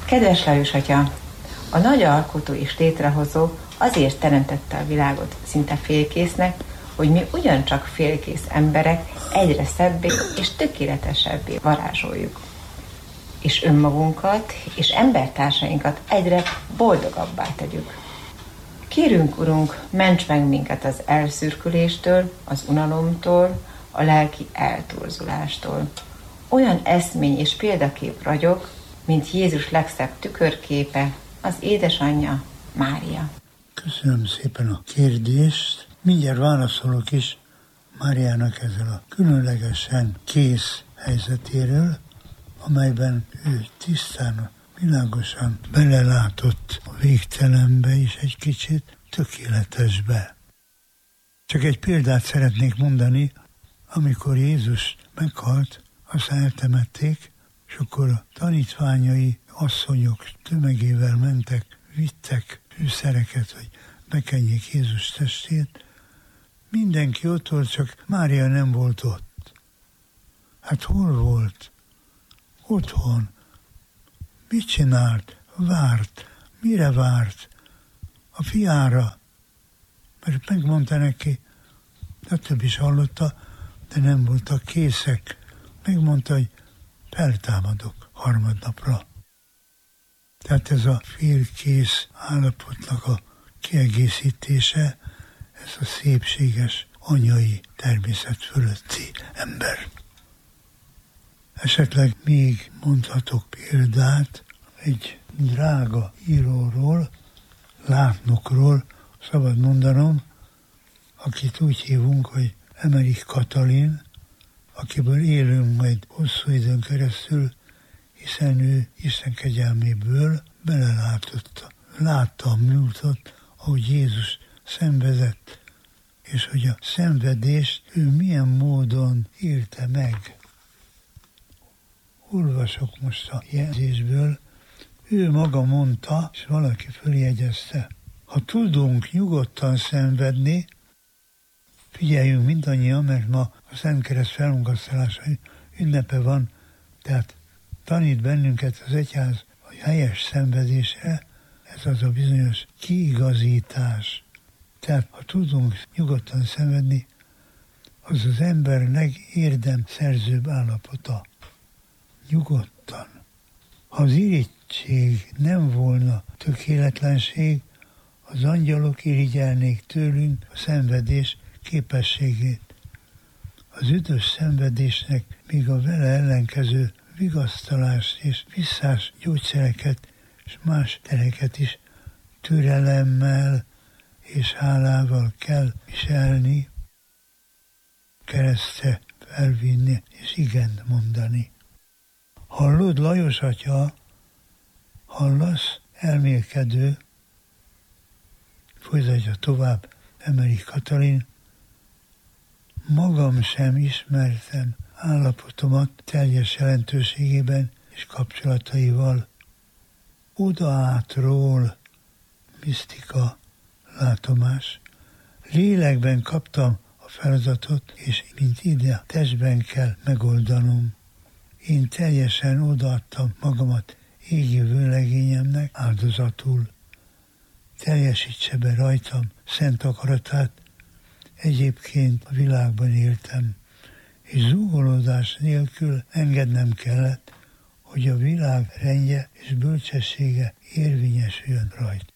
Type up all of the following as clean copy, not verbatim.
Kedves Lajos atya, a nagy alkotó és létrehozó azért teremtette a világot szinte félkésznek, hogy mi ugyancsak félkész emberek egyre szebbé és tökéletesebbé varázsoljuk. És önmagunkat és embertársainkat egyre boldogabbá tegyük. Kérünk, Urunk, ments meg minket az elszürküléstől, az unalomtól, a lelki eltorzulástól. Olyan eszmény és példakép ragyog, mint Jézus legszebb tükörképe, az édesanyja, Mária. Köszönöm szépen a kérdést. Mindjárt válaszolok is Máriának ezzel a különlegesen kész helyzetéről, amelyben ő tisztán, világosan belelátott a végtelenbe is egy kicsit, tökéletesbe. Csak egy példát szeretnék mondani, amikor Jézus meghalt, azt eltemették, és akkor a tanítványai, asszonyok tömegével mentek, vittek fűszereket, hogy bekenjék Jézus testét. Mindenki ott volt, csak Mária nem volt ott. Hát hol volt? Otthon. Mit csinált? Várt. Mire várt? A fiára. Mert megmondta neki, de több is hallotta, de nem voltak készek. Megmondta, hogy feltámadok harmadnapra. Tehát ez a félkész állapotnak a kiegészítése, ez a szépséges anyai természet fölötti ember. Esetleg még mondhatok példát egy drága íróról, látnokról, szabad mondanom, akit úgy hívunk, hogy Emerik Katalin, akiből élünk majd hosszú időn keresztül, hiszen ő Isten kegyelméből belelátott, látta a múltat, ahogy Jézus szenvedett, és hogy a szenvedést ő milyen módon élte meg. Olvasok most a jelzésből, ő maga mondta, és valaki följegyezte, ha tudunk nyugodtan szenvedni, figyeljünk mindannyian, mert ma a Szentkereszt felmunkasztalása ünnepe van, tehát tanít bennünket az egyház a helyes szenvedésre, ez az a bizonyos kiigazítás. Tehát ha tudunk nyugodtan szenvedni, az az ember legérdemszerzőbb állapota. Nyugodtan. Ha az irigység nem volna tökéletlenség, az angyalok irigyelnék tőlünk a szenvedés képességét. Az üdvös szenvedésnek még a vele ellenkező vigasztalást és visszás gyógyszereket és más tereket is türelemmel és hálával kell viselni, keresztre felvinni és igent mondani. Hallod, Lajos atya, hallasz, elmélkedő, folytatja tovább Emerik Katalin, magam sem ismertem állapotomat teljes jelentőségében és kapcsolataival. Odaátról, misztika, látomás, lélekben kaptam a feladatot, és mint ide testben kell megoldanom. Én teljesen odaadtam magamat égi vőlegényemnek áldozatul. Teljesítse be rajtam szent akaratát, egyébként a világban éltem, és zúgolódás nélkül engednem kellett, hogy a világ rendje és bölcsessége érvényesüljön rajta.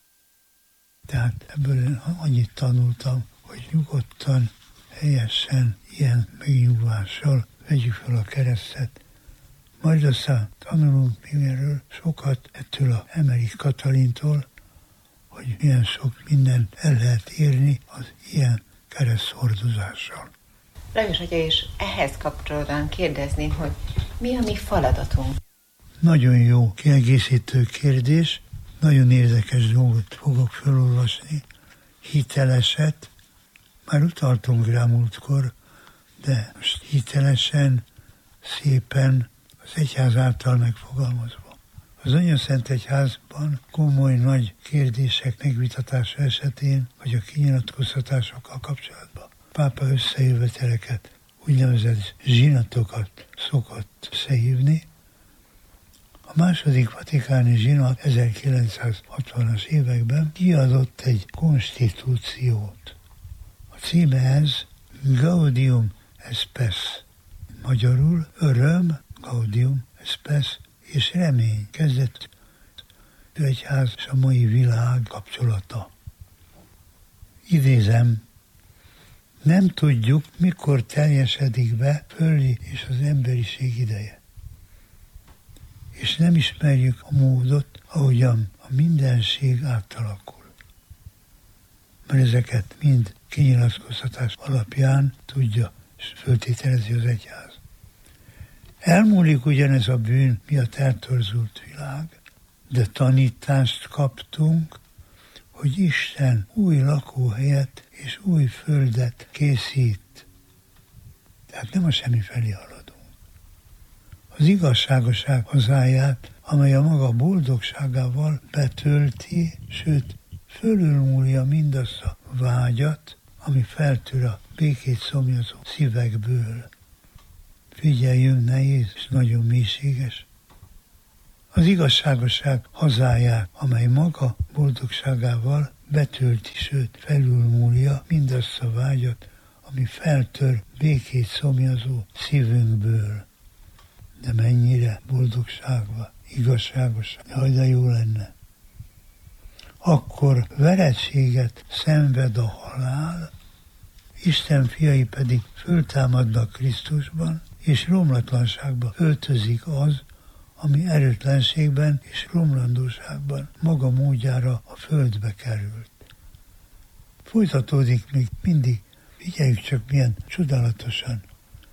Tehát ebből én annyit tanultam, hogy nyugodtan, helyesen, ilyen megnyugvással vegyük fel a keresztet. Majd aztán tanulunk mindenről sokat ettől a Emerik Katalintól, hogy milyen sok mindent el lehet érni az ilyen kereszthordozással. Lajos atya, és ehhez kapcsolódóan kérdezném, hogy mi a mi feladatunk? Nagyon jó kiegészítő kérdés, nagyon érdekes dolgot fogok felolvasni, hiteleset, már utaltunk rá múltkor, de most hitelesen, szépen az egyház által megfogalmazva. Az Anyaszent Egyházban komoly nagy kérdések megvitatása esetén, vagy a kinyilatkoztatásokkal kapcsolatban pápa összejöveteleket, úgynevezett zsinatokat szokott összehívni, A második vatikáni zsinat 1960-as években kiadott egy konstitúciót. A címe ez Gaudium et Spes. Magyarul öröm, Gaudium et Spes, és remény kezdett egyház és a mai világ kapcsolata. Idézem, nem tudjuk, mikor teljesedik be földi és az emberiség ideje. És nem ismerjük a módot, ahogyan a mindenség átalakul. Mert ezeket mind kinyilatkoztatás alapján tudja és föltételezi az egyház. Elmúlik ugyanez a bűn miatt eltorzult világ, de tanítást kaptunk, hogy Isten új lakóhelyet és új földet készít. Tehát nem a semmi felé haladunk. Az igazságosság hazáját, amely a maga boldogságával betölti, sőt, fölülmúlja mindazt a vágyat, ami feltűr a békét szomjazó szívekből. Figyeljünk, nehéz és nagyon mélységes. Az igazságosság hazáját, amely maga boldogságával betölti, sőt, felülmúlja mindazt a vágyat, ami feltör békét szomjazó szívünkből. De mennyire boldogságva, igazságosan, jaj, de jó lenne. Akkor vereséget szenved a halál, Isten fiai pedig föltámadnak Krisztusban, és romlatlanságba öltözik az, ami erőtlenségben és romlandóságban maga módjára a földbe került. Folytatódik még mindig, figyeljük csak milyen csodálatosan.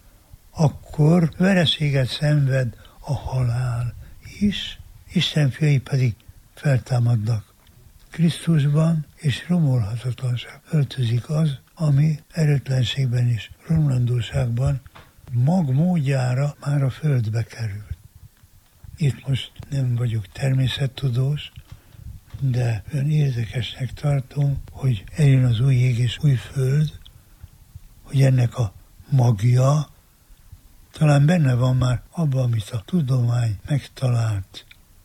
Akkor vereséget szenved a halál is, Isten fiai pedig feltámadnak Krisztusban, és romolhatatlanság öltözik az, ami erőtlenségben és romlandóságban mag módjára már a földbe került. Itt most nem vagyok természettudós, de olyan érdekesnek tartom, hogy eljön az új ég és új föld, hogy ennek a magja talán benne van már abban, amit a tudomány megtalált.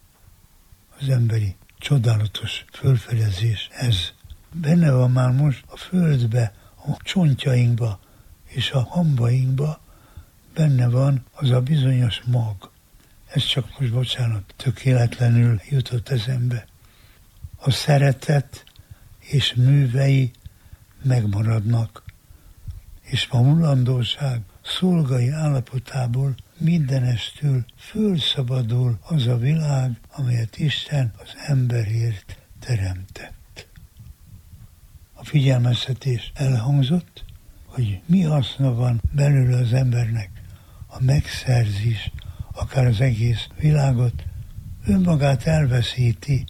Az emberi csodálatos fölfedezés ez. Benne van már most a földbe, a csontjainkba és a hambainkba, benne van az a bizonyos mag. Ez csak most, bocsánat, tökéletlenül jutott eszembe. A szeretet és művei megmaradnak, és a mulandóság szolgai állapotából mindenestül fölszabadul az a világ, amelyet Isten az emberért teremtett. A figyelmeztetés elhangzott, hogy mi haszna van belőle az embernek, a megszerzés, akár az egész világot, önmagát elveszíti.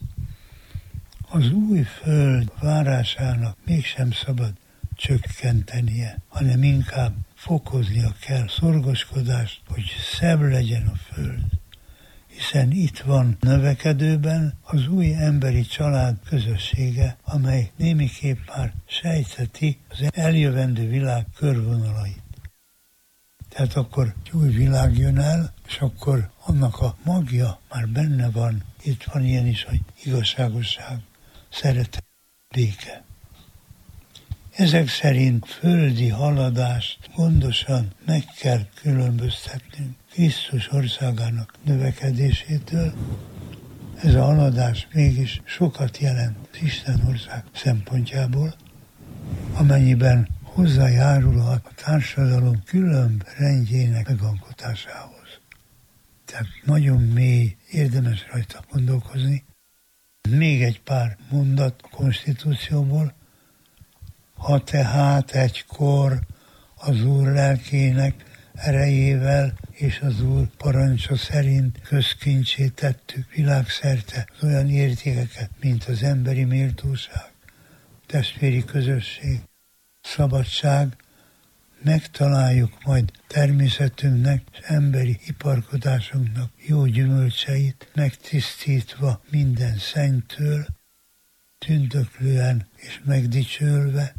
Az új föld várásának mégsem szabad csökkentenie, hanem inkább fokoznia kell szorgoskodást, hogy szebb legyen a föld. Hiszen itt van növekedőben az új emberi család közössége, amely némiképp már sejteti az eljövendő világ körvonalait. Tehát akkor egy új világ jön el, és akkor annak a magja már benne van. Itt van ilyen is, hogy igazságosság, szeretet, béke. Ezek szerint földi haladást gondosan meg kell különböztetnünk Krisztus országának növekedésétől. Ez a haladás mégis sokat jelent az Isten ország szempontjából, amennyiben hozzájárulhat a társadalom különb rendjének megalkotásához. Tehát nagyon mély, érdemes rajta gondolkozni. Még egy pár mondat a konstitúcióból. Ha tehát egykor az Úr lelkének erejével és az Úr parancsa szerint közkincsé tettük világszerte az olyan értékeket, mint az emberi méltóság, testvéri közösség, szabadság, megtaláljuk majd természetünknek és emberi iparkodásunknak jó gyümölcseit, megtisztítva minden szennytől, tündöklően és megdicsőlve,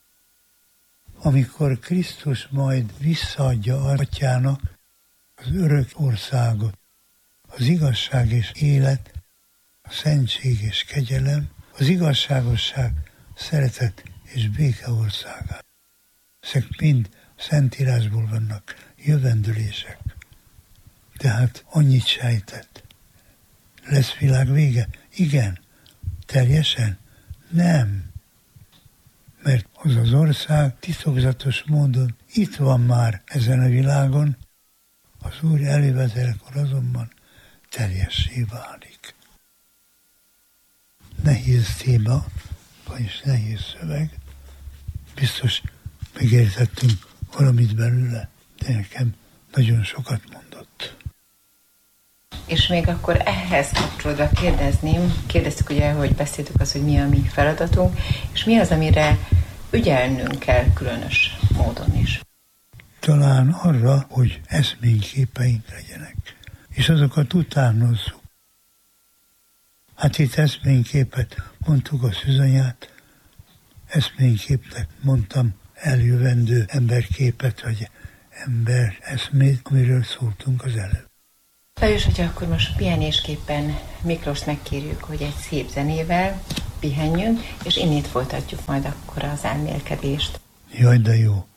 amikor Krisztus majd visszaadja Atyának az örök országot, az igazság és élet, a szentség és kegyelem, az igazságosság, szeretet és béke országát. Ezek mind Szentírásból vannak jövendőlések. Tehát annyit sejtett. Lesz világ vége? Igen. Teljesen? Nem. Mert az az ország titokzatos módon itt van már ezen a világon, az Úr eljövetelekor azonban teljessé válik. Nehéz téma, vagyis nehéz szöveg. Biztos megértettünk valamit belőle, de nekem nagyon sokat mondott. És még akkor ehhez kapcsolódva kérdeztük ugye, hogy beszéltük az, hogy mi a mi feladatunk, és mi az, amire ügyelnünk kell különös módon is. Talán arra, hogy eszményképeink legyenek, és azokat utánozzuk. Hát itt eszményképet mondtuk a szűzanyát, eszményképnek mondtam eljövendő emberképet, vagy ember eszmét, amiről szóltunk az előbb. Lajos, hogyha akkor most pihenésképpen Miklóst megkérjük, hogy egy szép zenével pihenjünk, és innét folytatjuk majd akkor az elmélkedést. Jaj, de jó!